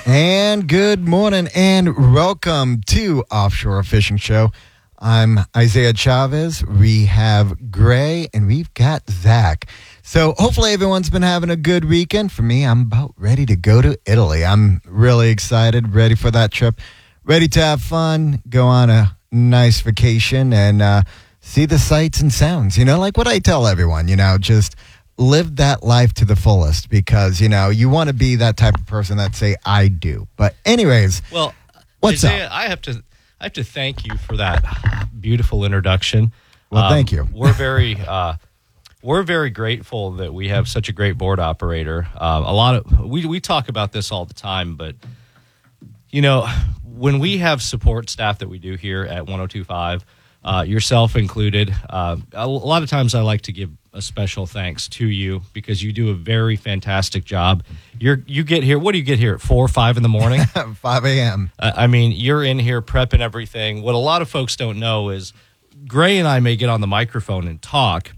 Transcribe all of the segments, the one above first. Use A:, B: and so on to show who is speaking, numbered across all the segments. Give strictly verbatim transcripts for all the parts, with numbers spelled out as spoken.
A: And good morning and welcome to Offshore Fishing Show. I'm Isaiah Chavez. We have Gray and we've got Zach. So hopefully everyone's been having a good weekend. For me, I'm about ready to go to Italy. I'm really excited, ready for that trip, ready to have fun, go on a nice vacation and uh, see the sights and sounds. You know, like what I tell everyone, you know, just live that life to the fullest because, you know, you want to be that type of person that say, I do. But anyways,
B: well,
A: what's
B: Isaiah,
A: up?
B: I have to I have to thank you for that beautiful introduction.
A: Well,
B: um,
A: thank you.
B: We're very uh, we're very grateful that we have such a great board operator. Um, a lot of we we talk about this all the time, but you know, when we have support staff that we do here at one oh two point five, uh, yourself included, uh, a, a lot of times I like to give a special thanks to you because you do a very fantastic job. You're you get here. What do you get here at four or five in the morning?
A: five a.m.
B: Uh, I mean, you're in here prepping everything. What a lot of folks don't know is Gray and I may get on the microphone and talk,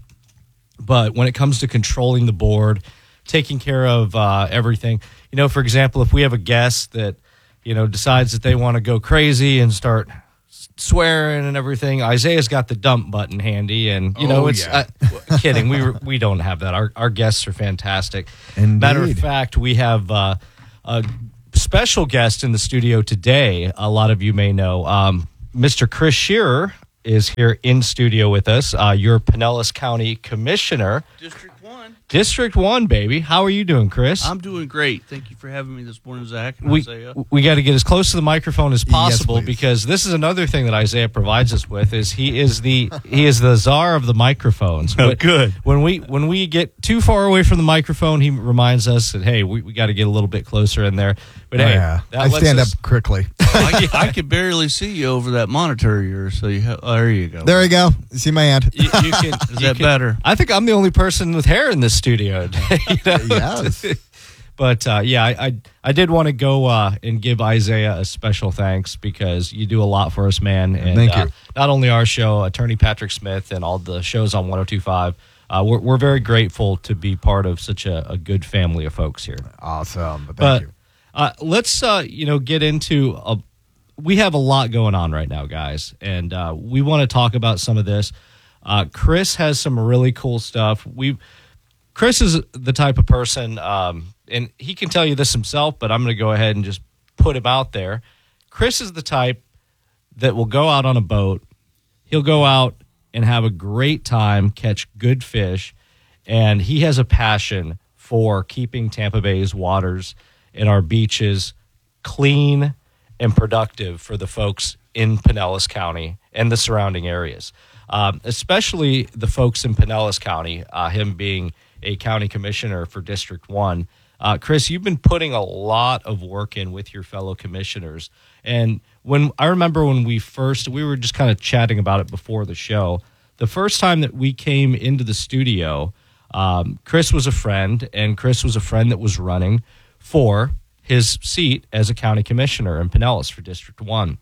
B: but when it comes to controlling the board, taking care of uh, everything, you know, for example, if we have a guest that you know decides that they want to go crazy and start swearing and everything, Isaiah's got the dump button handy, and you know
A: oh,
B: it's
A: yeah.
B: uh, kidding. We were, we don't have that. Our our guests are fantastic.
A: Indeed.
B: Matter of fact, we have uh, a special guest in the studio today. A lot of you may know, um, Mister Chris Shearer is here in studio with us. Uh, your Pinellas County Commissioner,
C: District One.
B: District One, baby. How are you doing, Chris?
C: I'm doing great. Thank you for having me this morning, Zach and
B: we
C: Isaiah.
B: we got to get as close to the microphone as possible
A: Yes, please.
B: because this is another thing that Isaiah provides us with is he is the he is the czar of the microphones.
C: Oh,
B: But
C: good.
B: When we when we get too far away from the microphone, he reminds us that hey, we, we got to get a little bit closer in there. But
A: Oh,
B: hey,
A: yeah.
B: that
A: I
B: lets
A: stand
B: us-
A: up quickly.
C: I, I could barely see you over that monitor of yours, so you ha- oh, there you go.
A: There you go. You see my hand?
B: You, you can,
C: Is
B: you
C: that
B: can-
C: better?
B: I think I'm the only person with hair in this studio. you know?
A: Yes.
B: But uh, yeah, I, I I did want to go uh, and give Isaiah a special thanks because you do a lot for us, man. And
A: Thank you.
B: Uh, not only our show, Attorney Patrick Smith, and all the shows on one oh two point five. Uh, we're we're very grateful to be part of such a, a good family of folks here.
A: Awesome. But thank
B: But
A: you.
B: uh, let's uh, you know get into a. We have a lot going on right now, guys, and uh, we want to talk about some of this. Uh, Chris has some really cool stuff. We, Chris is the type of person, um, and he can tell you this himself, but I'm going to go ahead and just put him out there. Chris is the type that will go out on a boat. He'll go out and have a great time, catch good fish, and he has a passion for keeping Tampa Bay's waters and our beaches clean and productive for the folks in Pinellas County and the surrounding areas, um, especially the folks in Pinellas County, uh, him being a county commissioner for District one. Uh, Chris, you've been putting a lot of work in with your fellow commissioners. And when I remember when we first, we were just kind of chatting about it before the show, the first time that we came into the studio, um, Chris was a friend, and Chris was a friend that was running for his seat as a county commissioner in Pinellas for District one.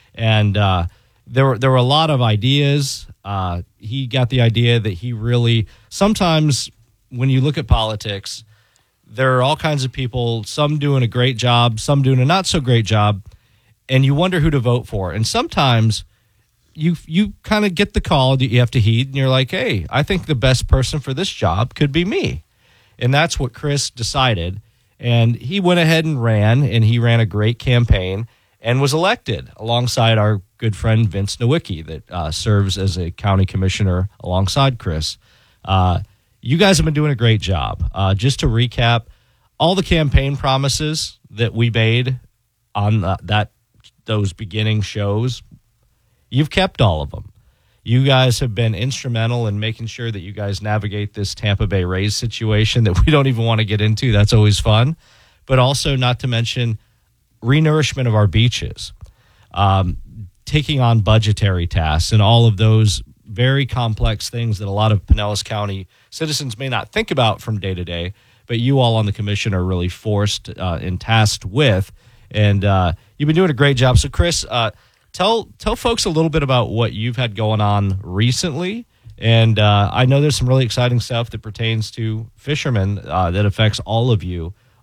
B: And uh, there were there were a lot of ideas. Uh, he got the idea that he really, sometimes when you look at politics, there are all kinds of people, some doing a great job, some doing a not so great job, and you wonder who to vote for. And sometimes you you kind of get the call that you have to heed, and you're like, hey, I think the best person for this job could be me. And that's what Chris decided. And he went ahead and ran, and he ran a great campaign and was elected alongside our good friend Vince Nowicki that uh, serves as a county commissioner alongside Chris. Uh, you guys have been doing a great job. Uh, just to recap, all the campaign promises that we made on uh, that those beginning shows, you've kept all of them. You guys have been instrumental in making sure that you guys navigate this Tampa Bay Rays situation that we don't even want to get into. That's always fun. But also, not to mention, renourishment of our beaches, um, taking on budgetary tasks, and all of those very complex things that a lot of Pinellas County citizens may not think about from day to day, but you all on the commission are really forced uh, and tasked with. And uh, you've been doing a great job. So, Chris, uh, Tell tell folks a little bit about what you've had going on recently. And uh, I know there's some really exciting stuff that pertains to fishermen uh, that affects all of you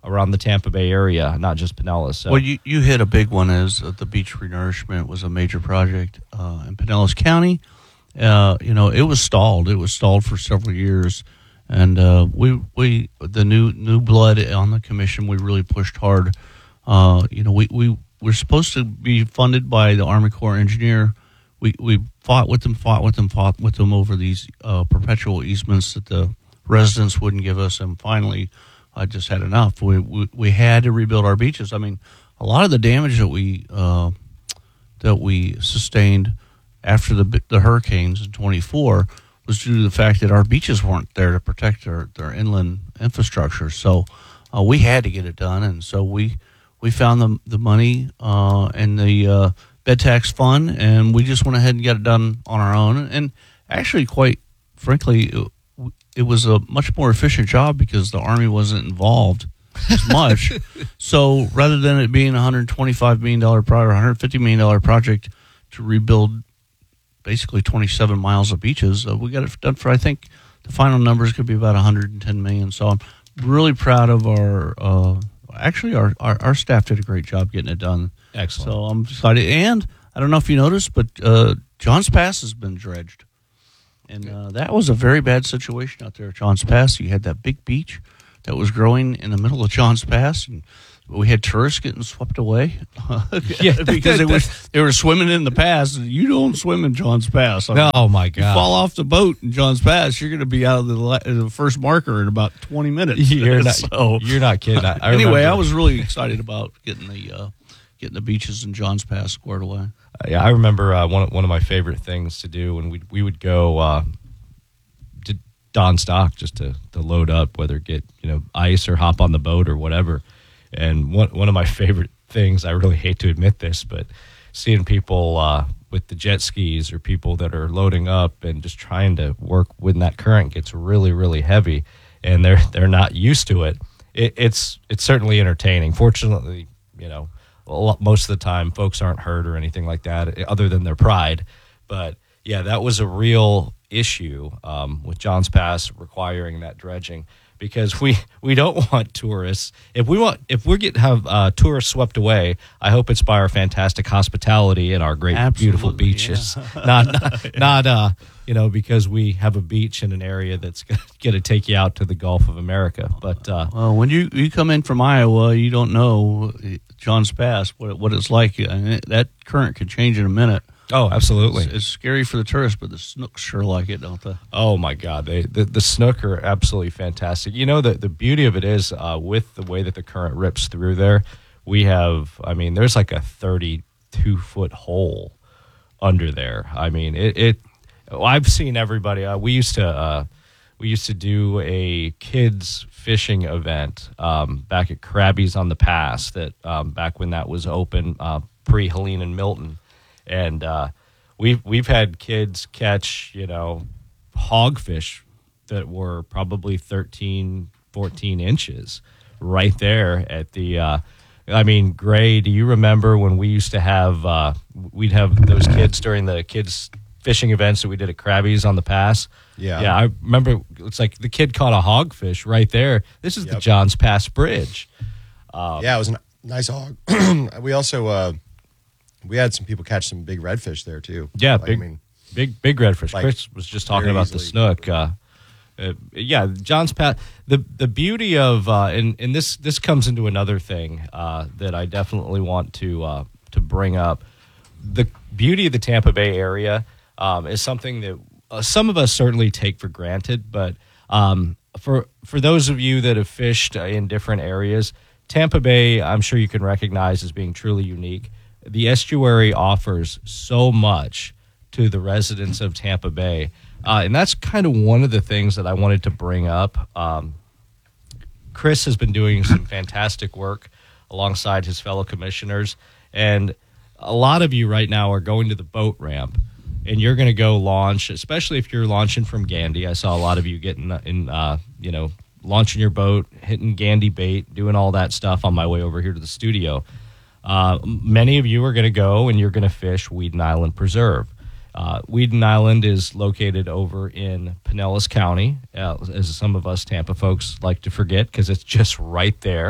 B: around the Tampa Bay area, not just Pinellas. So.
C: Well, you, you hit a big one as uh, the beach renourishment was a major project uh, in Pinellas County. Uh, you know, it was stalled. It was stalled for several years. And uh, we, we the new new blood on the commission, we really pushed hard. Uh, you know, we, we we're supposed to be funded by the Army Corps of Engineer. We we fought with them, fought with them, fought with them over these uh, perpetual easements that the residents wouldn't give us, and finally, I just had enough. We, we we had to rebuild our beaches. I mean, a lot of the damage that we uh, that we sustained after the the hurricanes in twenty-four was due to the fact that our beaches weren't there to protect their, their inland infrastructure. So uh, we had to get it done, and so we we found the the money uh, and the uh, bed tax fund, and we just went ahead and got it done on our own. And actually, quite frankly, it, it was a much more efficient job because the Army wasn't involved as much. So rather than it being a one hundred twenty-five million dollars project or one hundred fifty million dollars project to rebuild basically twenty-seven miles of beaches, uh, we got it done for, I think, the final numbers could be about one hundred ten million dollars. So I'm really proud of our, uh, actually, our, our, our staff did a great job getting it done.
B: Excellent.
C: So I'm excited. And I don't know if you noticed, but uh, Johns Pass has been dredged. And uh, that was a very bad situation out there at Johns Pass. You had that big beach that was growing in the middle of Johns Pass, and we had tourists getting swept away
B: Yeah,
C: because they were they were swimming in the pass. You don't swim in Johns Pass. I mean,
B: Oh my
C: you
B: God!
C: fall off the boat in Johns Pass, you're going to be out of the, la- the first marker in about twenty minutes.
B: You're not.
C: So,
B: You're not kidding. I, I
C: anyway,
B: remember-
C: I was really excited about getting the uh, getting the beaches in Johns Pass squared away.
B: Yeah, I remember uh, one one of my favorite things to do when we we would go uh, to Don Stock just to, to load up, whether get you know ice or hop on the boat or whatever. And one one of my favorite things, I really hate to admit this, but seeing people uh, with the jet skis or people that are loading up and just trying to work when that current gets really really heavy, and they're they're not used to it. it it's it's certainly entertaining. Fortunately, you know. A lot, most of the time, folks aren't hurt or anything like that, other than their pride. But yeah, that was a real issue um, with Johns Pass requiring that dredging, because we, we don't want tourists. If we want, if we get have uh, tourists swept away, I hope it's by our fantastic hospitality and our great,
C: Absolutely,
B: beautiful beaches,
C: yeah.
B: not not, not uh, you know, because we have a beach in an area that's going to take you out to the Gulf of America. But uh,
C: Well, when you, you come in from Iowa, you don't know Johns Pass, what what it's like. I mean, that current could change in a minute.
B: oh, absolutely.
C: It's, it's scary for the tourists, but the snooks sure like it, don't they?
B: Oh my God, they the, the snook are absolutely fantastic. You know, the the beauty of it is uh, with the way that the current rips through there, we have. I mean, there's like a thirty-two foot hole under there. I mean, it. it I've seen everybody. Uh, we used to uh, we used to do a kids fishing event um, back at Krabby's on the Pass. That um, back when that was open, uh, pre Helene and Milton. And uh, we've we've had kids catch, you know, hogfish that were probably thirteen, fourteen inches right there at the. Uh, I mean, Gray, do you remember when we used to have uh, we'd have those kids during the kids fishing events that we did at Krabby's on the Pass?
A: Yeah.
B: yeah. I remember. It's like the kid caught a hogfish right there. This is the
D: Yep.
B: Johns Pass Bridge.
D: Yeah, it was a nice hog. we also uh, we had some people catch some big redfish there too.
B: Yeah,
D: Like,
B: big,
D: I mean,
B: big, big redfish.
D: like,
B: Chris was just talking
D: very
B: about the
D: easily.
B: snook. Uh, uh, yeah, John's Pass. The the beauty of uh, and and this this comes into another thing uh, that I definitely want to uh, to bring up. The beauty of the Tampa Bay area um, is something that uh, some of us certainly take for granted, but um, for for those of you that have fished uh, in different areas, Tampa Bay, I'm sure you can recognize as being truly unique. The estuary offers so much to the residents of Tampa Bay. Uh, and that's kind of one of the things that I wanted to bring up. Um, Chris has been doing some fantastic work alongside his fellow commissioners. And a lot of you right now are going to the boat ramp, and you're going to go launch, especially if you're launching from Gandy. I saw a lot of you getting in, uh, you know, launching your boat, hitting Gandy bait, doing all that stuff on my way over here to the studio. Uh, many of you are going to go and you're going to fish Weeden Island Preserve. Uh, Weeden Island is located over in Pinellas County, uh, as some of us Tampa folks like to forget, because it's just right there.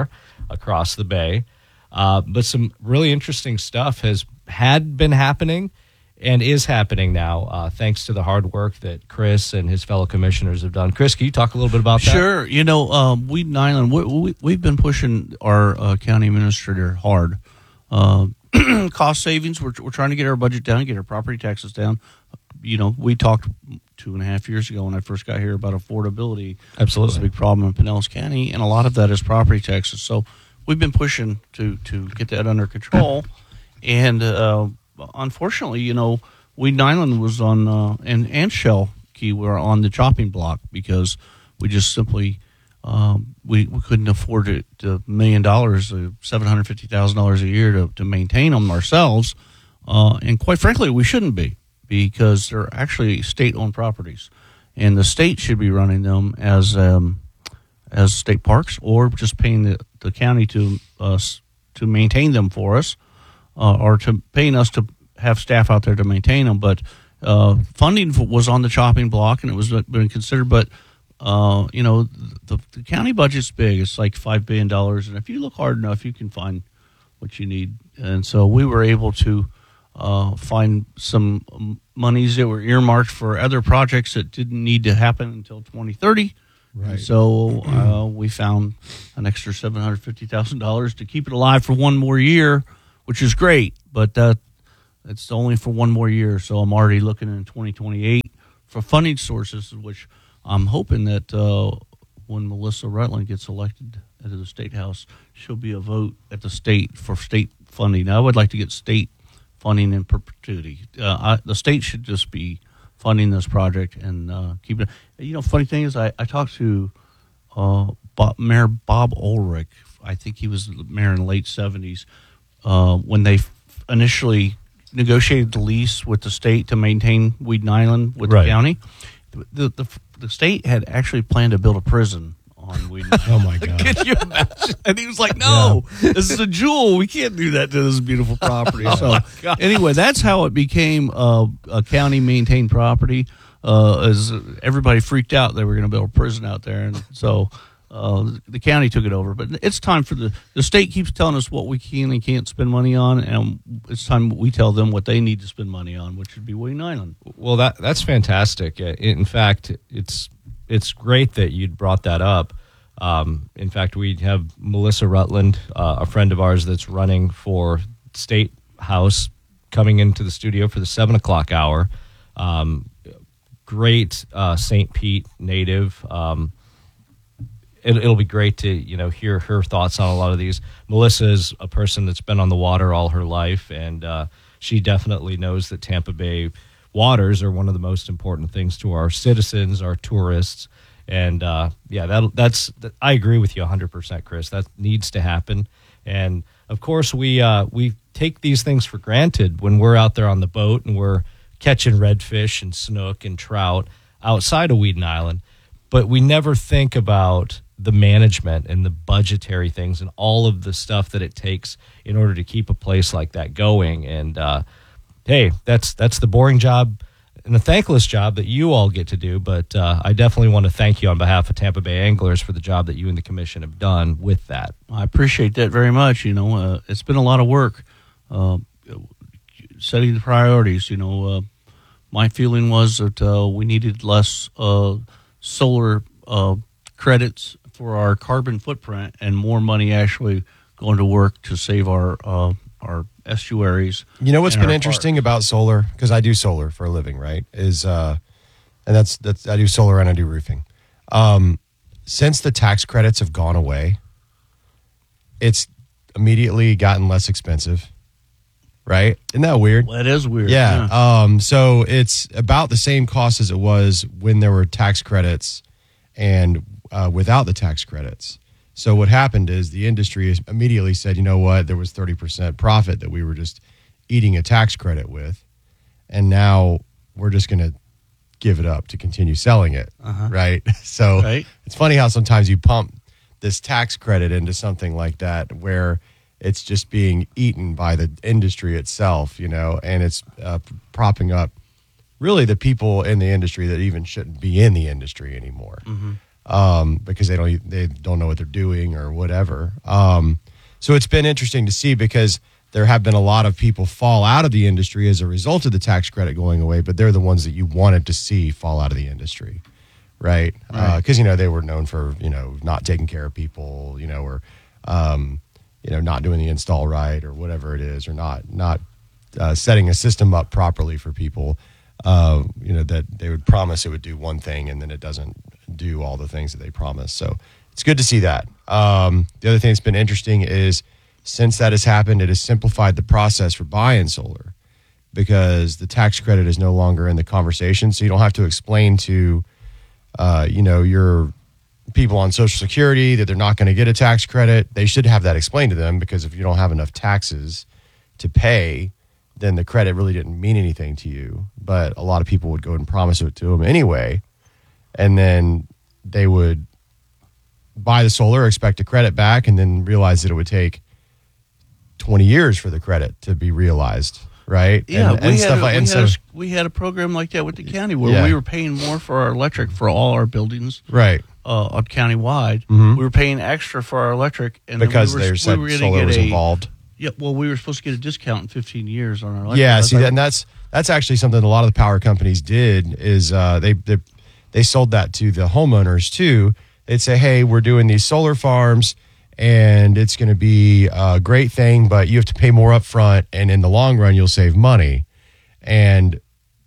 B: across the bay. Uh, but some really interesting stuff has had been happening and is happening now, uh, thanks to the hard work that Chris and his fellow commissioners have done. Chris, can you talk a little bit about that?
C: Sure. You know, um, Weed Island, we, we, we've been pushing our uh, county administrator hard. Uh, cost savings, we're, we're trying to get our budget down, get our property taxes down. You know, we talked two and a half years ago when I first got here about affordability.
B: Absolutely.
C: It's a big problem in Pinellas County, and a lot of that is property taxes. So we've been pushing to, to get that under control. And uh, unfortunately, you know, Weed Island was on, uh, and, and Shell Key were on the chopping block because we just simply, um, we, we couldn't afford it to a million dollars, uh, seven hundred fifty thousand dollars a year to, to maintain them ourselves. Uh, and quite frankly, we shouldn't be, because they're actually state-owned properties. And the state should be running them as um, as state parks, or just paying the, the county to us to maintain them for us. Uh, or to paying us to have staff out there to maintain them. But uh, funding was on the chopping block, and it was being considered. But, uh, you know, the, the county budget's big. It's like five billion dollars. And if you look hard enough, you can find what you need. And so we were able to uh, find some monies that were earmarked for other projects that didn't need to happen until twenty thirty. Right. And so uh, we found an extra seven hundred fifty thousand dollars to keep it alive for one more year, which is great, but that it's only for one more year. So I'm already looking in twenty twenty-eight for funding sources, which I'm hoping that uh, when Melissa Rutland gets elected to the State House, she'll be a vote at the state for state funding. I would like to get state funding in perpetuity. Uh, I, the state should just be funding this project and uh, keep it. You know, funny thing is, I, I talked to uh, Bob, Mayor Bob Ulrich. I think he was the mayor in the late seventies. Uh, when they f- initially negotiated the lease with the state to maintain Weed Island with
B: Right.
C: the county, the, the the state had actually planned to build a prison on Weed Island.
D: Oh my God.
C: Can you imagine? And he was like, "No, this is a jewel. We can't do that to this beautiful property." So anyway, that's how it became uh, a county maintained property. Uh, as everybody freaked out, they were going to build a prison out there, and so. Uh, the county took it over, but it's time for the the state keeps telling us what we can and can't spend money on, and it's time we tell them what they need to spend money on, which would be Weed Island.
B: Well, that that's fantastic. Uh, In fact, it's it's great that you'd brought that up. Um, in fact, we have Melissa Rutland, uh, a friend of ours that's running for State House, coming into the studio for the seven o'clock hour. Um, great uh, Saint Pete native. Um, it, it'll be great to you know hear her thoughts on a lot of these. Melissa is a person that's been on the water all her life, and uh, she definitely knows that Tampa Bay waters are one of the most important things to our citizens, our tourists. And uh, yeah, that that's that, I agree with you one hundred percent, Chris. That needs to happen. And of course, we uh, we take these things for granted when we're out there on the boat and we're catching redfish and snook and trout outside of Weed Island. But we never think about the management and the budgetary things and all of the stuff that it takes in order to keep a place like that going. And uh, hey, that's that's the boring job and a thankless job that you all get to do, but uh, I definitely want to thank you on behalf of Tampa Bay Anglers for the job that you and the commission have done with that.
C: I appreciate that very much. You know, uh, it's been a lot of work uh, setting the priorities. You know, uh, my feeling was that uh, we needed less uh, solar uh, credits for our carbon footprint and more money actually going to work to save our uh, our estuaries.
D: You know what's
C: and
D: been
C: our
D: interesting
C: parks.
D: about solar, because I do solar for a living, right? Is uh, and that's that's I do solar and I do roofing. Um, since the tax credits have gone away, it's immediately gotten less expensive, right? Isn't that weird?
C: Well, that is weird.
D: Yeah. Um, so it's about the same cost as it was when there were tax credits and uh, without the tax credits. So what happened is the industry immediately said, you know what, there was thirty percent profit that we were just eating a tax credit with. And now we're just going to give it up to continue selling it.
C: Uh-huh.
D: Right. So
C: Right.
D: it's funny how sometimes you pump this tax credit into something like that where it's just being eaten by the industry itself, you know, and it's uh, propping up really the people in the industry that even shouldn't be in the industry anymore.
C: Mm-hmm.
D: um, because they don't they don't know what they're doing or whatever. Um, so it's been interesting to see because there have been a lot of people fall out of the industry as a result of the tax credit going away, but they're the ones that you wanted to see fall out of the industry, right? Because,
C: Right.
D: uh, you know, they were known for, you know, not taking care of people, you know, or, um, you know, not doing the install right or whatever it is, or not, not uh, setting a system up properly for people, uh, you know, that they would promise it would do one thing and then it doesn't do all the things that they promise. So it's good to see that. Um, the other thing that's been interesting is, since that has happened, it has simplified the process for buying solar because the tax credit is no longer in the conversation. So you don't have to explain to, uh, you know, your people on Social Security that they're not going to get a tax credit. They should have that explained to them because if you don't have enough taxes to pay, then the credit really didn't mean anything to you. But a lot of people would go and promise it to them anyway. And then they would buy the solar, expect a credit back, and then realize that it would take twenty years for the credit to be realized, right?
C: Yeah,
D: and,
C: we,
D: and
C: had
D: stuff
C: a,
D: like
C: we,
D: and
C: had
D: so,
C: a, we had a program like that with the county where
D: Yeah.
C: we were paying more for our electric for all our buildings
D: right,
C: uh, on countywide.
D: Mhm.
C: We were paying extra for our electric, and then
D: because
C: we were,
D: they said
C: we were gonna
D: solar
C: get
D: was
C: a,
D: involved.
C: Yeah, well, we were supposed to get a discount in fifteen years on our electric.
D: Yeah,
C: I was
D: see,
C: like,
D: that, and that's that's actually something a lot of the power companies did is uh, they, they they sold that to the homeowners too. They'd say, hey, we're doing these solar farms, and it's going to be a great thing, but you have to pay more up front, and in the long run, you'll save money. And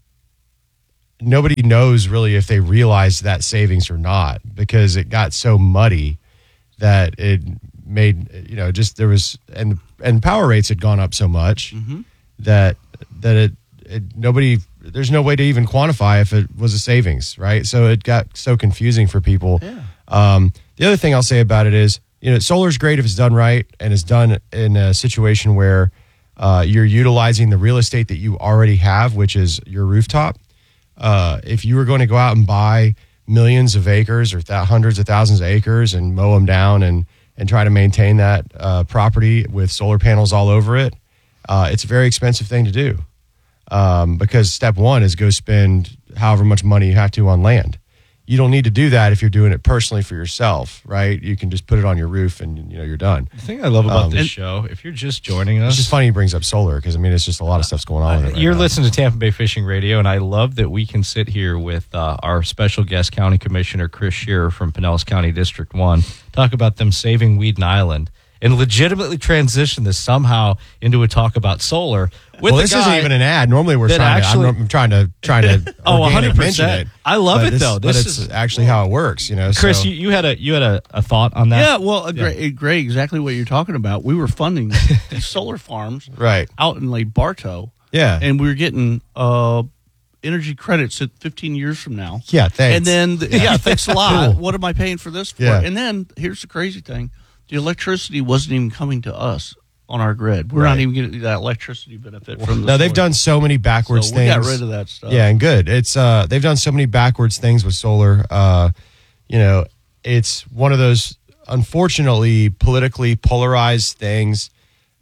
D: nobody knows really if they realized that savings or not because it got so muddy that it made, you know, just there was, and and power rates had gone up so much
C: Mhm.
D: that that it, it nobody, there's no way to even quantify if it was a savings, right? So it got so confusing for people.
C: Yeah.
D: Um, the other thing I'll say about it is, you know, solar is great if it's done right and it's done in a situation where uh, you're utilizing the real estate that you already have, which is your rooftop. Uh, if you were going to go out and buy millions of acres or th- hundreds of thousands of acres and mow them down and and try to maintain that uh, property with solar panels all over it, uh, it's a very expensive thing to do um, because step one is go spend however much money you have to on land. You don't need to do that if you're doing it personally for yourself, right? You can just put it on your roof and you know you're done.
B: The thing I love about
D: Um,
B: this
C: and-
B: show, if you're just joining us,
D: It's just funny he brings up solar because I mean it's just a lot of stuff's going on with it. Right
B: you're
D: now.
B: listening to Tampa Bay Fishing Radio, and I love that we can sit here with uh, our special guest county commissioner, Chris Shearer from Pinellas County District one, talk about them saving Weeden Island, and legitimately transition this somehow into a talk about solar. With
D: Well,
B: the
D: this
B: guy
D: isn't even an ad. Normally, we're
B: that
D: trying
B: actually-
D: to. I'm, I'm trying to trying to.
B: Oh,
D: organic
B: one hundred
D: mention
B: percent.
D: it.
B: I love
D: But
B: it, though.
D: but
B: This
D: it's
B: is-
D: actually how it works. You know,
B: Chris,
D: so,
B: you, you had a you had a, a thought on that?
C: Yeah, well, a great, a great, exactly what you're talking about. We were funding these solar farms
D: right?
C: out in Lake Bartow,
D: Yeah,
C: and we were getting uh, energy credits at fifteen years from now.
D: yeah. Thanks.
C: And then, the, yeah, thanks a lot.
D: Cool.
C: What am I paying for this for?
D: Yeah.
C: And then here's the crazy thing: the electricity wasn't even coming to us on our grid. We're
D: Right.
C: not even getting that electricity benefit from the
D: no, they've
C: solar.
D: done so many backwards
C: So we
D: things.
C: got rid of that stuff.
D: Yeah, and good. It's uh, they've done so many backwards things with solar. Uh, you know, it's one of those unfortunately politically polarized things.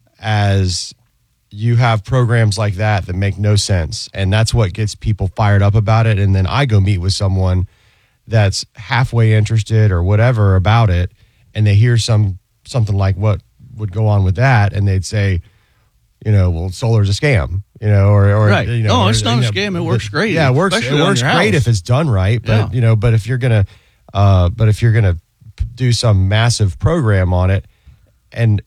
D: As you have programs like that that make no sense, and that's what gets people fired up about it. And then I go meet with someone that's halfway interested or whatever about it, and they hear some something like what would go on with that, and they'd say, you know, well, solar's a scam, you know, or, or
C: Right.
D: you know,
C: No,
D: or,
C: it's not
D: you
C: a
D: know,
C: scam. It works great,
D: Yeah, it works. It
C: especially on
D: works
C: your
D: great
C: house.
D: if it's done right, but
C: Yeah.
D: you know, but if you're gonna, uh, but if you're gonna p- do some massive program on it, and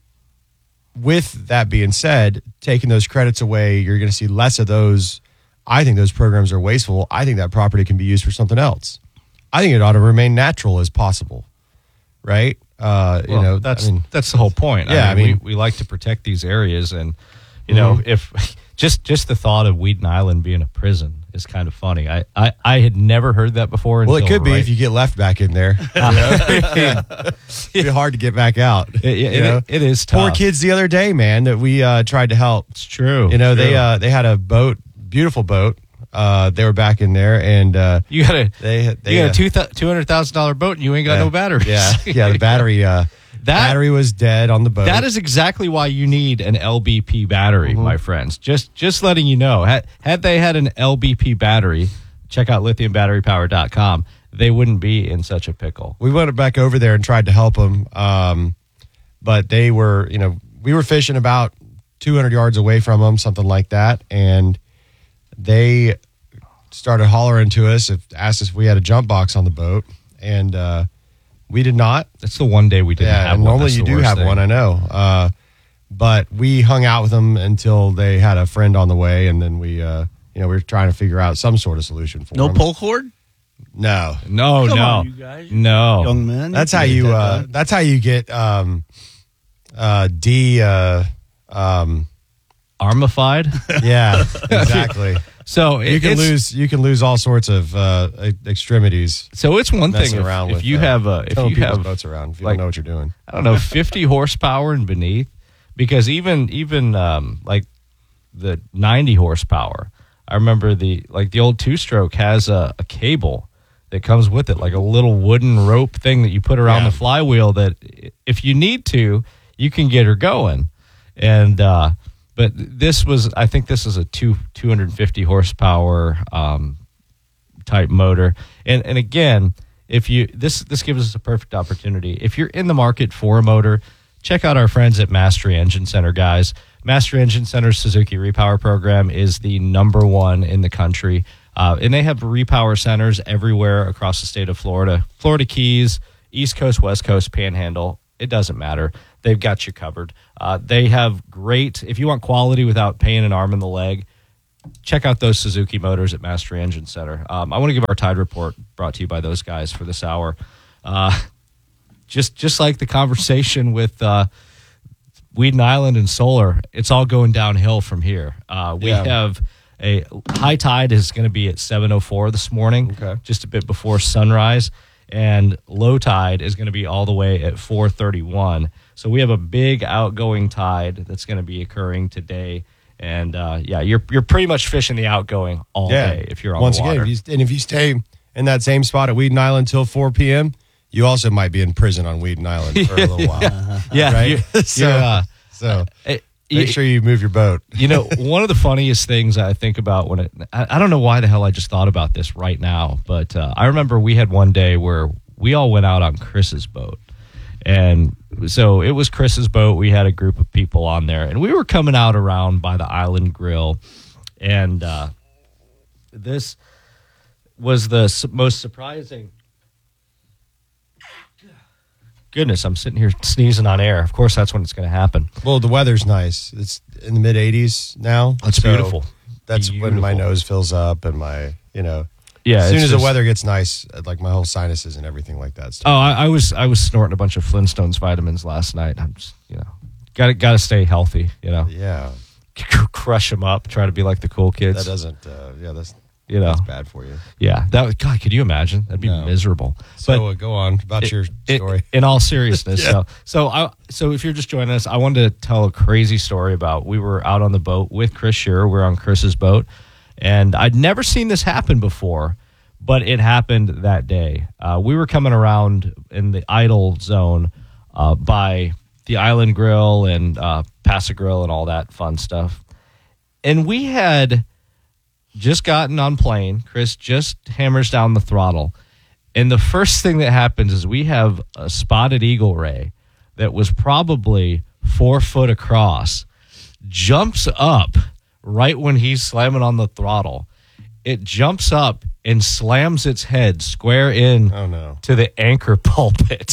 D: with that being said, taking those credits away, you're going to see less of those. I think those programs are wasteful. I think that property can be used for something else. I think it ought to remain natural as possible, right? Uh,
B: Well,
D: you know,
B: that's
D: I mean,
B: that's the whole point.
D: Yeah,
B: I mean,
D: I mean-
B: we, we like to protect these areas, and you know,
D: Mhm.
B: if just just the thought of Weeden Island being a prison is kind of funny. I, I, I had never heard that before.
D: well, it
B: until
D: could be
B: right-
D: if you get left back in there. You know? It'd be hard to get back out.
B: It, it,
D: you know?
B: it, it is tough.
D: Poor kids the other day, man, that we uh, tried to help.
B: It's true.
D: You know,
B: True.
D: they uh, they had a boat, beautiful boat. Uh, they were back in there, and uh,
B: you got a
D: they they
B: you got
D: uh,
B: a two two hundred thousand dollar boat, and you ain't got
D: yeah,
B: no batteries.
D: Yeah, yeah. The battery, uh,
B: That-
D: battery was dead on the boat.
B: That is exactly why you need an L B P battery,
D: Mm-hmm.
B: my friends. Just just letting you know. Had, had they had an L B P battery, check out lithium battery power dot com. they wouldn't be in such a pickle.
D: We went back over there and tried to help them, um, but they were, you know, we were fishing about two hundred yards away from them, something like that, and they started hollering to us, if, asked us if we had a jump box on the boat, and uh, we did not.
B: That's the one day we didn't
D: Yeah,
B: have
D: and
B: one.
D: normally
B: That's
D: you
B: the
D: do
B: worst
D: have
B: thing.
D: one, I know. Uh, but we hung out with them until they had a friend on the way, and then we, uh, you know, we were trying to figure out some sort of solution for
C: No
D: them.
C: pull cord?
D: No,
B: No,
C: Come
B: no,
C: on, you guys.
B: no.
C: Young man.
D: that's
C: can
D: how
C: get
D: you.
C: that
D: Uh,
C: done.
D: that's how you get um, uh, de. Uh, um,
B: Armified.
D: yeah, exactly.
B: So
D: You
B: it,
D: can
B: it's,
D: lose. You can lose all sorts of uh, e- extremities.
B: So it's one thing
D: Messing
B: if,
D: around
B: if
D: with
B: you
D: uh,
B: have a if
D: towing
B: you
D: people's
B: have
D: boats around if you
B: like-
D: don't know what you're doing.
B: I don't know fifty horsepower and beneath, because even even um, like the ninety horsepower. I remember the like the old two stroke has a, a cable that comes with it, like a little wooden rope thing that you put around
D: Yeah.
B: the flywheel. That if you need to, you can get her going. And uh, but this was, I think this is a two two hundred fifty horsepower um, type motor. And and again, if you this this gives us a perfect opportunity. If you're in the market for a motor, check out our friends at Mastery Engine Center, guys. Mastery Engine Center's Suzuki Repower program is the number one in the country. Uh, and they have repower centers everywhere across the state of Florida. Florida Keys, East Coast, West Coast, Panhandle. It doesn't matter. They've got you covered. Uh, they have great, if you want quality without paying an arm and the leg, check out those Suzuki motors at Mastery Engine Center. Um, I want to give our Tide Report brought to you by those guys for this hour. Uh, just just like the conversation with uh, Weeden Island and Solar, it's all going downhill from here. Uh, we
D: Yeah.
B: have a high tide is going to be at seven oh four this morning,
D: Okay.
B: just a bit before sunrise, and low tide is going to be all the way at four thirty-one. So we have a big outgoing tide that's going to be occurring today. And uh, yeah, you're you're pretty much fishing the outgoing all day if you're on
D: Once
B: the water.
D: again, if you, and if you stay in that same spot at Weeden Island till four p.m., you also might be in prison on Weeden Island for a little while.
B: yeah,
D: right?
B: you're-
D: So-
B: you're, uh,
D: So
B: it-
D: make
B: you-
D: sure you move your boat.
B: You know, one of the funniest things I think about when it, I, I don't know why the hell I just thought about this right now, but uh, I remember we had one day where we all went out on Chris's boat. And so it was Chris's boat. We had a group of people on there, and we were coming out around by the Island Grill. And uh, this was the su- most surprising. Goodness, I'm sitting here sneezing on air. Of course, that's when it's going to happen.
D: Well, the weather's nice. It's in the mid eighties now.
B: That's
D: so
B: beautiful.
D: That's when my
B: Beautiful.
D: nose fills up and my, you know,
B: Yeah,
D: as soon
B: it's
D: as
B: just-
D: the weather gets nice, like my whole sinuses and everything like that.
B: Oh,
D: Stuff.
B: I, I was I was snorting a bunch of Flintstones vitamans last night. I'm just, you know, got to got to stay healthy. You know,
D: Yeah,
B: crush them up, try to be like the cool kids.
D: that doesn't. Uh, yeah, that's
B: you know,
D: that's bad for you.
B: yeah. That was, God, could you imagine? That'd be
D: No.
B: miserable.
D: So uh, go on about your
B: it-
D: story.
B: in all seriousness,
D: Yeah.
B: so so I so if you're just joining us, I wanted to tell a crazy story about we were out on the boat with Chris Shearer. We're on Chris's boat, and I'd never seen this happen before, but it happened that day. Uh, we were coming around in the idle zone uh, by the Island Grill and uh, Pasa Grill and all that fun stuff, and we had just gotten on plane. Chris just hammers down the throttle. And the first thing that happens is we have a spotted eagle ray that was probably four foot across, jumps up right when he's slamming on the throttle. It jumps up and slams its head square in
D: Oh no!
B: to the anchor pulpit.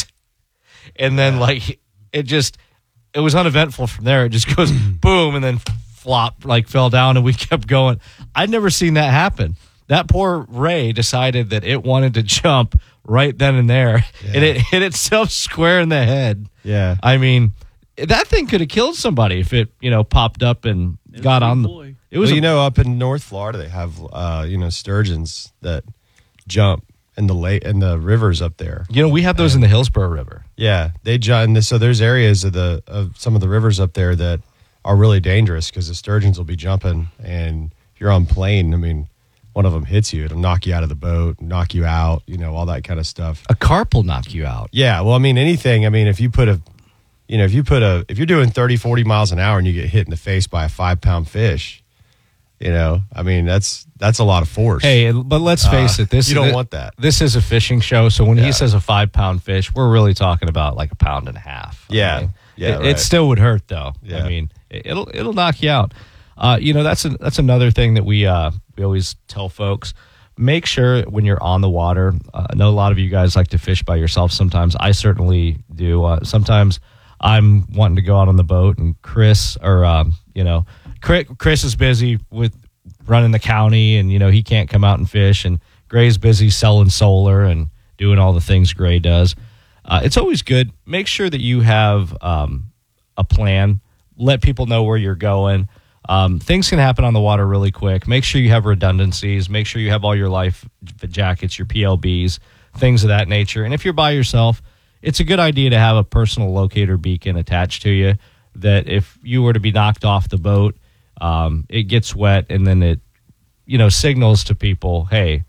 B: And then, like, it just, it was uneventful from there. It just goes boom and then flop, like, fell down, and we kept going. I'd never seen that happen. That poor Ray decided that it wanted to jump right then and there,
D: Yeah.
B: and it hit itself square in the head.
D: Yeah,
B: I mean, that thing could have killed somebody if it, you know, popped up and
C: It's
B: got
C: a big
B: on the.
C: boy.
B: It was,
D: well,
B: a-
D: you know, up in North Florida, they have uh, you know sturgeons that jump in the lake in the rivers up there.
B: you know, we have those in the Hillsborough River.
D: Yeah, they jump. And so there's areas of the of some of the rivers up there that are really dangerous because the sturgeons will be jumping, and if you're on plane, I mean, one of them hits you, it'll knock you out of the boat, knock you out, you know, all that kind of stuff.
B: A carp will knock you out.
D: Yeah, well, I mean, anything. I mean, if you put a, you know, if you put a, if you're doing thirty, forty miles an hour and you get hit in the face by a five pound fish, You know, I mean, that's that's a lot of force.
B: Hey, but let's face
D: Uh,
B: it. This
D: you don't
B: thi-
D: want that.
B: This is a fishing show, so when
D: Yeah.
B: he says a five pound fish, we're really talking about like a pound and a half. I
D: Yeah.
B: mean,
D: Yeah,
B: it,
D: right.
B: it still would hurt though.
D: Yeah.
B: I mean, it, it'll it'll knock you out. Uh, you know, that's a, that's another thing that we uh, we always tell folks. Make sure when you're on the water. Uh, I know a lot of you guys like to fish by yourself. Sometimes I certainly do. Uh, sometimes I'm wanting to go out on the boat, and Chris or um, you know, Chris, Chris is busy with running the county, and you know he can't come out and fish. And Gray's busy selling solar and doing all the things Gray does. Uh, it's always good. Make sure that you have um, a plan. Let people know where you're going. Um, things can happen on the water really quick. Make sure you have redundancies. Make sure you have all your life jackets, your P L Bs, things of that nature. And if you're by yourself, it's a good idea to have a personal locator beacon attached to you that if you were to be knocked off the boat, um, it gets wet and then it, you know, signals to people, hey,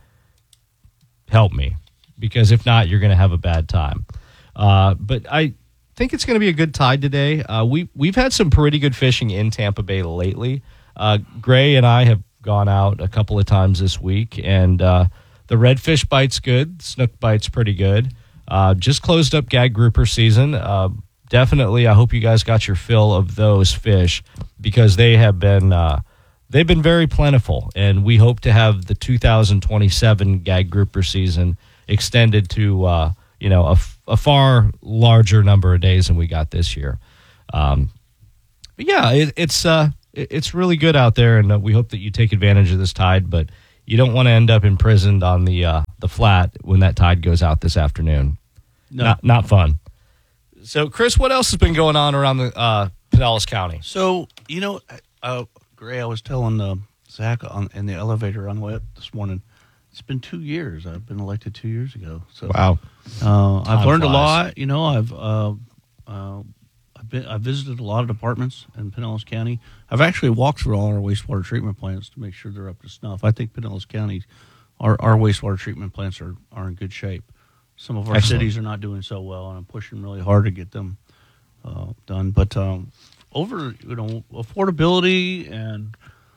B: help me. Because if not, you're going to have a bad time. Uh, but I think it's going to be a good tide today. Uh, we, we've had some pretty good fishing in Tampa Bay lately. Uh, Gray and I have gone out a couple of times this week, and uh, the redfish bite's good. Snook bite's pretty good. Uh, just closed up gag grouper season. Uh, definitely, I hope you guys got your fill of those fish because they have been uh, they've been very plentiful, and we hope to have the two thousand twenty-seven gag grouper season extended to uh, you know a, f- a far larger number of days than we got this year. Um, but yeah, it, it's uh, it, it's really good out there, and uh, we hope that you take advantage of this tide. But you don't want to end up imprisoned on the uh, the flat when that tide goes out this afternoon.
C: No.
B: Not not fun. So, Chris, what else has been going on around the uh, Pinellas County?
C: So, you know, uh, Gray, I was telling uh, Zach on, in the elevator on the way up this morning, it's been two years. I've been elected two years ago. So,
D: Wow.
C: uh, I've
B: Time
C: learned
B: flies.
C: a lot. You know, I've uh, uh, I've, been, I've visited a lot of departments in Pinellas County. I've actually walked through all our wastewater treatment plants to make sure they're up to snuff. I think Pinellas County, our, our wastewater treatment plants are, are in good shape. Some of our
B: Excellent.
C: cities are not doing so well, and I'm pushing really hard to get them uh, done. But um, over, you know, affordability and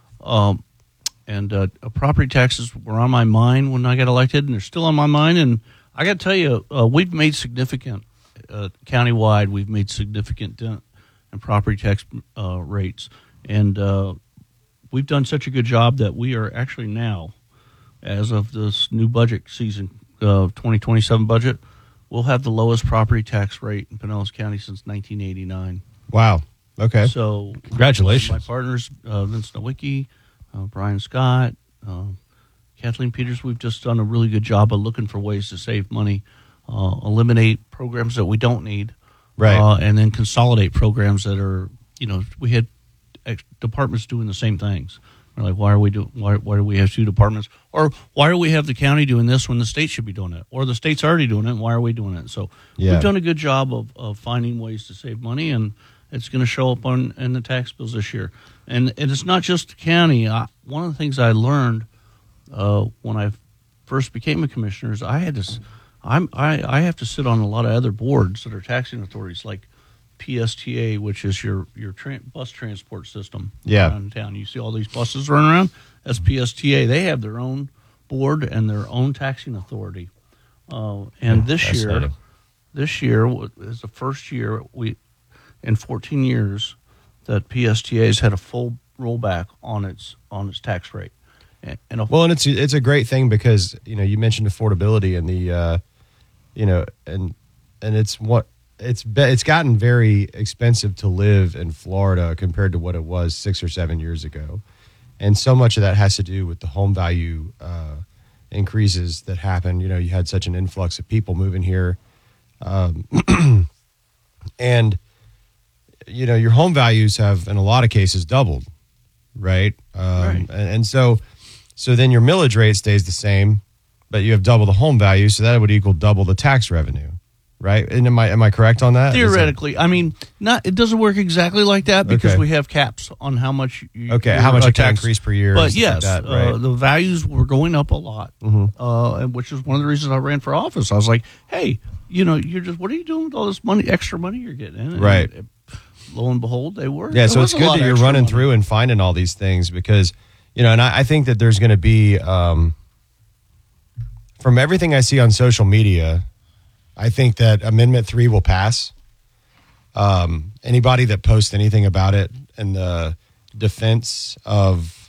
C: um, and uh, property taxes were on my mind when I got elected, and they're still on my mind. And I got to tell you, uh, we've made significant uh, countywide. We've made significant dent in property tax uh, rates, and uh, we've done such a good job that we are actually now, as of this new budget season. Uh, twenty twenty-seven budget, we'll have the lowest property tax rate in Pinellas County since nineteen eighty-nine.
D: Wow. Okay.
C: So,
B: Congratulations.
C: my partners, uh, Vince Nowicki, uh, Brian Scott, uh, Kathleen Peters, we've just done a really good job of looking for ways to save money, uh, eliminate programs that we don't need,
D: Right.
C: uh, and then consolidate programs that are, you know, we had ex- departments doing the same things. We're like, why are we doing? Why, why do we have two departments? Or why do we have the county doing this when the state should be doing it? Or the state's already doing it, and why are we doing it? So
D: Yeah.
C: we've done a good job of, of finding ways to save money, and it's going to show up on in the tax bills this year. And, and it's not just the county. I, one of the things I learned uh, when I first became a commissioner is I had to, s- I'm, I, I have to sit on a lot of other boards that are taxing authorities, like P S T A, which is your your tran bus transport system
D: Yeah.
C: around town. You see all these buses running around. That's P S T A. They have their own board and their own taxing authority. Uh, and this year,
B: Fascinating.
C: this year wa- is the first year we, in fourteen years, that P S T A has had a full rollback on its on its tax rate. And, and a,
D: Well, and it's it's a great thing because you know you mentioned affordability and the, uh, you know, and and it's what it's be, it's gotten very expensive to live in Florida compared to what it was six or seven years ago, and so much of that has to do with the home value uh, increases that happened. You know, you had such an influx of people moving here, um, and you know your home values have in a lot of cases doubled, right? Um,
C: Right.
D: And, and so. So then your millage rate stays the same, but you have double the home value, so that would equal double the tax revenue, right? And am I am I correct on that? Is it-
C: theoretically, I mean, not it doesn't work exactly like that because
D: Okay.
C: we have caps on how much. You,
D: Okay,
C: your,
D: how much
C: uh,
D: it can
C: tax-
D: increase per year and
C: But
D: stuff
C: yes,
D: like that,
C: uh,
D: right? Mm-hmm.
C: the values were going up a lot, uh, and which is one of the reasons I ran for office. I was like, hey, you know, you're just what are you doing with all this money, extra money you're getting? And,
D: Right.
C: and, lo and behold, they were.
D: Yeah,
C: There
D: so
C: was
D: it's
C: a
D: good
C: lot
D: that
C: of
D: you're
C: extra
D: running
C: money.
D: through and finding all these things because, you know, and I, I think that there's going to be, um, from everything I see on social media, I think that Amendment three will pass. Um, anybody that posts anything about it in the defense of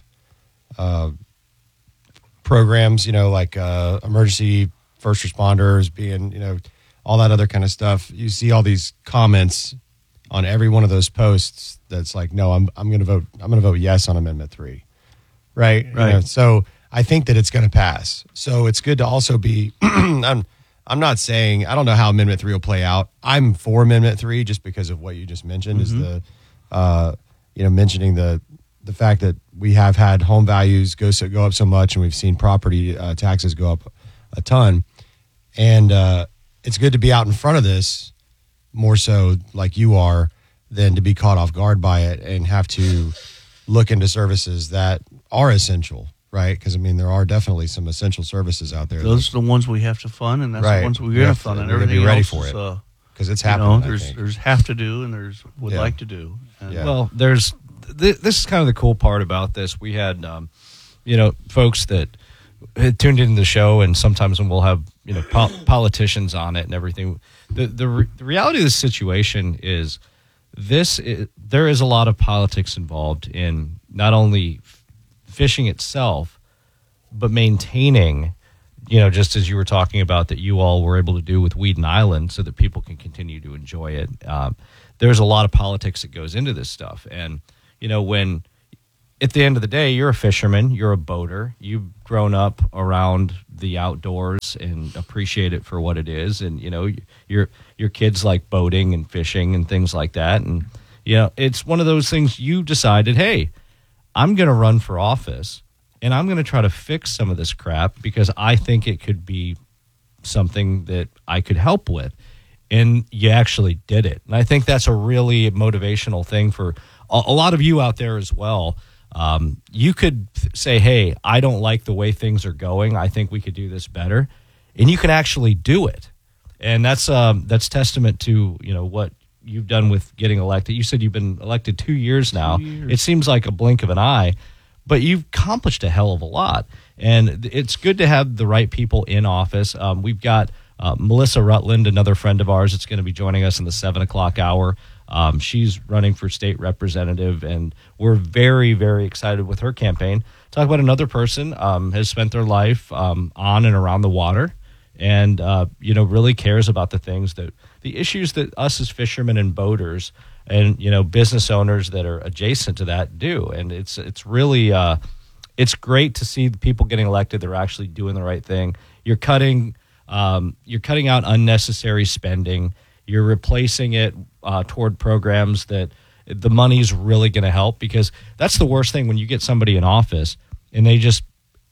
D: uh, programs, you know, like uh, emergency first responders being, you know, all that other kind of stuff, you see all these comments on every one of those posts that's like, no, I'm I'm going to vote. I'm going to vote yes on Amendment three. Right.
C: Right.
D: You know, so I think that it's going to pass. So it's good to also be, I'm, I'm not saying, I don't know how Amendment three will play out. I'm for Amendment three just because of what you just mentioned
C: Mm-hmm.
D: is the, uh, you know, mentioning the, the fact that we have had home values go so, go up so much and we've seen property uh, taxes go up a ton. And uh, it's good to be out in front of this more so like you are than to be caught off guard by it and have to look into services that are essential, right? Because, I mean, there are definitely some essential services out there.
C: Those are the ones we have to fund, and that's
D: Right.
C: the ones we're
D: We
C: going to
D: have to-
C: fund, and
D: we're gonna be
C: everything
D: ready
C: else
D: for
C: is,
D: it.
C: uh,
D: because it's
C: you
D: happening,
C: know,
D: I
C: there's
D: think.
C: there's have to do, and there's would
D: Yeah.
C: like to do. And
D: Yeah.
B: Well, there's th- this is kind of the cool part about this. We had, um, you know, folks that had tuned into the show, and sometimes when we'll have, you know, pol- politicians on it and everything. The the, re- the reality of the situation is this: i there is a lot of politics involved in not only f- fishing itself, but maintaining. You know, just as you were talking about that you all were able to do with Weeden Island so that people can continue to enjoy it. Um, there's a lot of politics that goes into this stuff. And, you know, when at the end of the day, you're a fisherman, you're a boater, you've grown up around the outdoors and appreciate it for what it is. And, you know, your, your kids like boating and fishing and things like that. And, you know, it's one of those things you decided, hey, I'm going to run for office. And I'm going to try to fix some of this crap because I think it could be something that I could help with. And you actually did it. And I think that's a really motivational thing for a, a lot of you out there as well. Um, you could say, hey, I don't like the way things are going. I think we could do this better. And you can actually do it. And that's um, that's testament to, you know, what you've done with getting elected. You said you've been elected two years now.
C: Two years.
B: It seems like a blink of an eye. But you've accomplished a hell of a lot. And it's good to have the right people in office. Um, we've got uh, Melissa Rutland, another friend of ours, that's going to be joining us in the seven o'clock hour. Um, she's running for state representative, and we're very, very excited with her campaign. Talk about another person um, has spent their life um, on and around the water and, uh, you know, really cares about the things that the issues that us as fishermen and boaters and, you know, business owners that are adjacent to that do. And it's it's really uh, it's great to see the people getting elected. They're actually doing the right thing. You're cutting um, you're cutting out unnecessary spending. You're replacing it uh, toward programs that the money's really going to help, because that's the worst thing when you get somebody in office and they just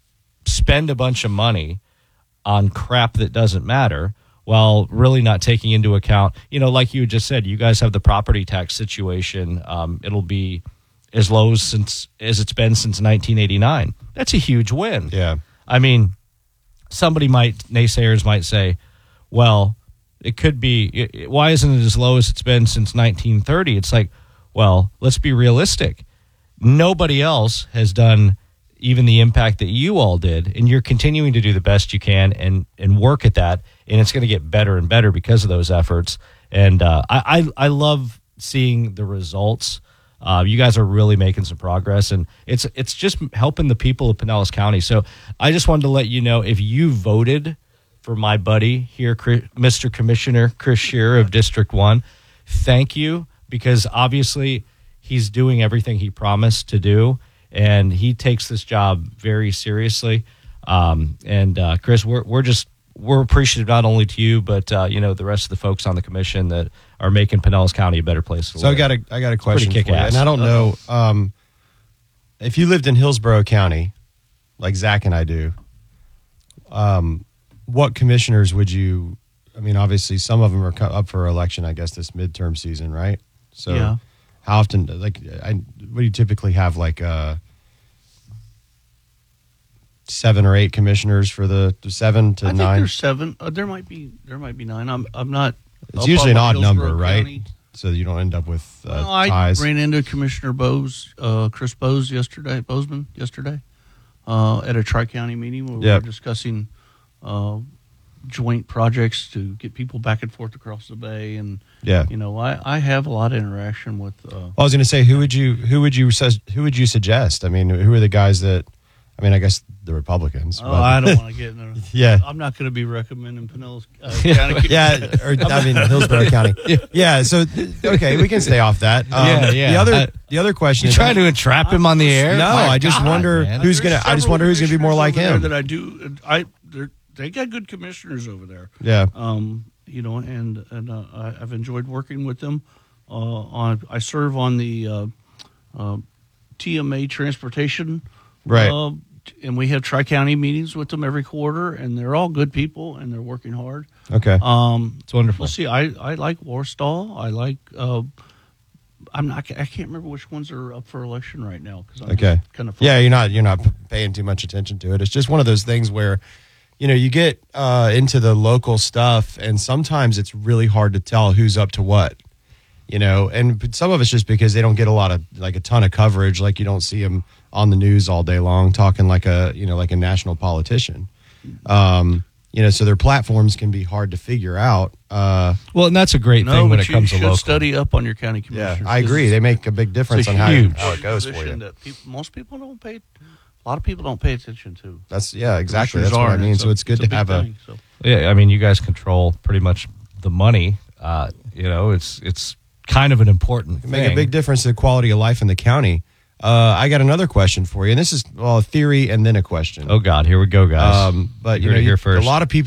B: spend a bunch of money on crap that doesn't matter, while really not taking into account, you know, like you just said, you guys have the property tax situation. Um, it'll be as low since as it's been since nineteen eighty-nine. That's a huge win.
D: Yeah.
B: I mean, somebody might, naysayers might say, well, it could be, it, it- why isn't it as low as it's been since nineteen thirty? It's like, well, let's be realistic. Nobody else has done even the impact that you all did, and you're continuing to do the best you can and and work at that, and it's going to get better and better because of those efforts. And uh, I, I I love seeing the results. Uh, you guys are really making some progress, and it's it's just helping the people of Pinellas County. So I just wanted to let you know, if you voted for my buddy here, Chris- Mister Commissioner Chris Shearer of District One, thank you, because obviously he's doing everything he promised to do. And he takes this job very seriously. Um, and uh, Chris, we're we're just we're appreciative not only to you, but uh, you know, the rest of the folks on the commission that are making Pinellas County a better place to
D: So I
B: live.
D: got a I got a question for you,
B: kick-ass.
D: and I don't know um, if you lived in Hillsborough County, like Zach and I do. Um, what commissioners would you? I mean, obviously, some of them are co- up for election. I guess this midterm season, right? So,
C: Yeah.
D: how often? Like, I, what do you typically have? Like, uh, seven or eight commissioners for the seven to
C: I think
D: nine.
C: there's seven. Uh, there might be there might be nine. I'm I'm not.
D: It's
C: up
D: usually an
C: on
D: odd
C: Hillsborough
D: number, right?
C: County.
D: so you don't end up with uh,
C: Well, I
D: ties.
C: ran into Commissioner Bose, uh, Chris Bose yesterday, Bozeman yesterday, uh, at a tri-county meeting where we
D: Yep.
C: were discussing uh, joint projects to get people back and forth across the bay. And
D: Yeah.
C: you know, I, I have a lot of interaction with. Uh,
D: I was going to say, who would you who would you sus- who would you suggest? I mean, who are the guys that? I mean, I guess the Republicans.
C: oh,
D: but-
C: I don't want to get in there.
D: Yeah.
C: I'm not going to be recommending Pinellas uh, County.
D: Yeah, or I mean Hillsborough County. Yeah, so okay, we can stay off that. Um,
B: Yeah, yeah.
D: The other
B: I-
D: the other question
B: You
D: is
B: trying to entrap him on the air?
D: No,
B: My
D: I just
B: God,
D: wonder
B: man.
D: who's
C: There's
D: gonna. I just
C: several
D: wonder who's gonna be more like
C: commissioners over
D: him.
C: there That I do. I they're- they got good commissioners over there.
D: Yeah.
C: Um, you know, and and uh, I- I've enjoyed working with them. Uh, on I serve on the uh, uh, T M A transportation,
D: Right.
C: Uh, and we have tri county meetings with them every quarter, and they're all good people, and they're working hard.
D: Okay.
C: Um,
B: It's wonderful.
C: We'll see. I, I like Warstall. I like. Uh, I'm not. I can't remember which ones are up for election right now because I'm
D: Okay.
C: kind of
D: Yeah, you're not you're not paying too much attention to it. It's just one of those things where, you know, you get uh, into the local stuff, and sometimes it's really hard to tell who's up to what. You know, and some of it's just because they don't get a lot of like a ton of coverage. Like you don't see them on the news all day long talking like a you know like a national politician. Um, you know, so their platforms can be hard to figure out. Uh,
B: Well, and that's a great
C: No,
B: thing when
C: but
B: it
C: you
B: comes
C: should
B: to local.
C: study up on your county
D: yeah,
C: commissioners.
D: I agree. They make a big difference
B: a
D: on how,
B: huge
D: how it goes for
C: position
D: you.
C: that people, most people don't pay. A lot of people don't pay attention to.
D: That's yeah, exactly.
C: Commissioners
D: That's what
C: are,
D: I
C: and
D: mean.
C: it's
D: So
C: a-
D: it's good
C: it's a
D: to
C: big
D: have a.
C: thing, so.
B: Yeah, I mean, you guys control pretty much the money. Uh, you know, it's it's kind of an important
D: make
B: thing.
D: a big difference to the quality of life in the county. Uh, I got another question for you, and this is well a theory and then a question.
B: Oh God, here we go, guys.
D: Um, but
B: you
D: you know,
B: heard it here
D: you-
B: first.
D: a lot of people.